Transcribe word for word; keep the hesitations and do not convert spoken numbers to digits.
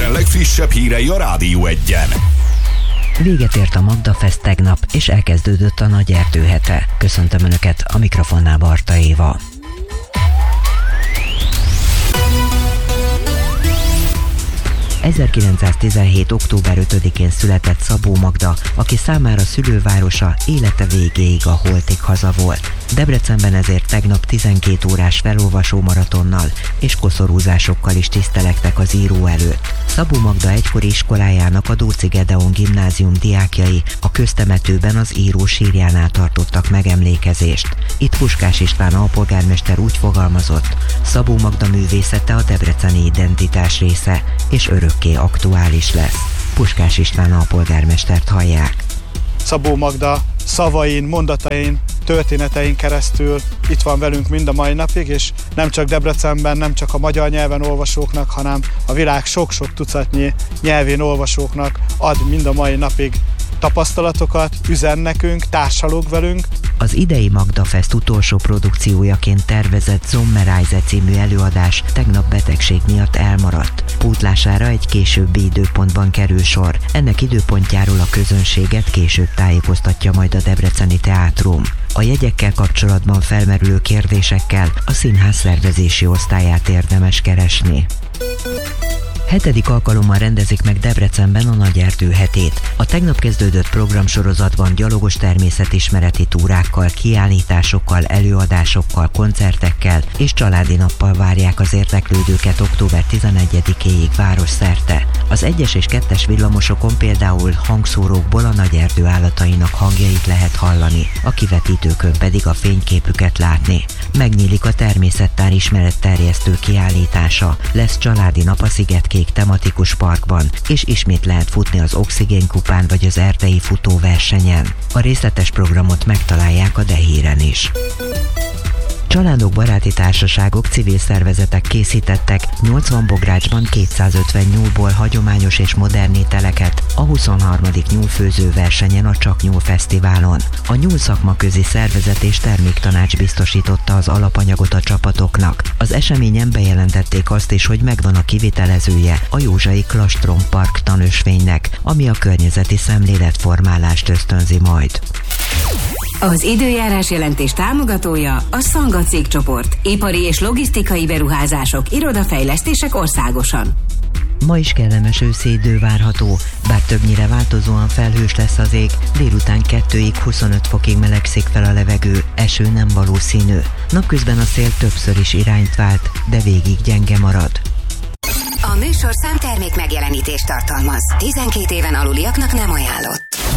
Debrecen legfrissebb hírei a Rádió Egyen. Véget ért a Magda Fest tegnap, és elkezdődött a Nagy Erdő hete. Köszöntöm Önöket, a mikrofonnál Barta Éva. ezerkilencszáztizenhét. október ötödikén született Szabó Magda, aki számára szülővárosa élete végéig a holtig haza volt. Debrecenben ezért tegnap tizenkét órás felolvasó maratonnal és koszorúzásokkal is tisztelektek az író előtt. Szabó Magda egykori iskolájának, a Dóczy Gedeon gimnázium diákjai a köztemetőben az író sírjánál tartottak megemlékezést. Itt Puskás István alpolgármester úgy fogalmazott: Szabó Magda művészete a debreceni identitás része, és örökké aktuális lesz. Puskás István alpolgármestert hallják. Szabó Magda szavain, mondatain, történetein keresztül itt van velünk mind a mai napig, és nem csak Debrecenben, nem csak a magyar nyelven olvasóknak, hanem a világ sok-sok tucatnyi nyelvén olvasóknak ad mind a mai napig tapasztalatokat, üzen nekünk, társalog velünk. Az idei Magda Fest utolsó produkciójaként tervezett Sommereise című előadás tegnap betegség miatt elmaradt. Pótlására egy későbbi időpontban kerül sor. Ennek időpontjáról a közönséget később tájékoztatja majd a Debreceni Teátrum. A jegyekkel kapcsolatban felmerülő kérdésekkel a színház szervezési osztályát érdemes keresni. Hetedik alkalommal rendezik meg Debrecenben a Nagy Erdő hetét. A tegnap kezdődött programsorozatban gyalogos természetismereti túrákkal, kiállításokkal, előadásokkal, koncertekkel és családi nappal várják az érdeklődőket október tizenegyedikéig városszerte. Az egyes és kettes villamosokon például hangszórókból a Nagy Erdő állatainak hangjait lehet hallani, a kivetítőkön pedig a fényképüket látni. Megnyílik a természettár ismeretterjesztő kiállítása, lesz családi nap a Szigetkék tematikus parkban, és ismét lehet futni az Oxigénkupán vagy az erdei futóversenyen. A részletes programot megtalálják a Dehíren is. Családok, baráti társaságok, civil szervezetek készítettek nyolcvan bográcsban kétszázötven nyúlból hagyományos és modern ételeket a huszonharmadik nyúlfőző versenyen, a Csak Nyúl Fesztiválon. A Nyúl szakmaközi szervezet és terméktanács biztosította az alapanyagot a csapatoknak. Az eseményen bejelentették azt is, hogy megvan a kivitelezője a Józsai Klastron Park tanösvénynek, ami a környezeti szemléletformálást ösztönzi majd. Az időjárás jelentés támogatója a Szanga cégcsoport. Ipari és logisztikai beruházások, irodafejlesztések országosan. Ma is kellemes őszi idő várható, bár többnyire változóan felhős lesz az ég, délután kettőig huszonöt fokig melegszik fel a levegő, eső nem valószínű. Napközben a szél többször is irányt vált, de végig gyenge marad. A műsorszám termék megjelenítést tartalmaz. tizenkét éven aluliaknak nem ajánlott.